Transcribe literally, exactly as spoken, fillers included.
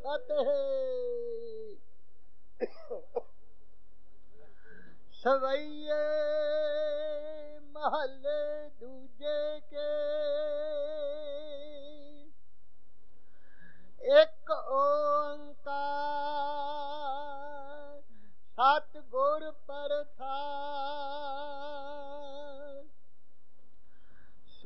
फतेह। सवैये महले दूजे के एक ओंकार सतगुर प्रसाद।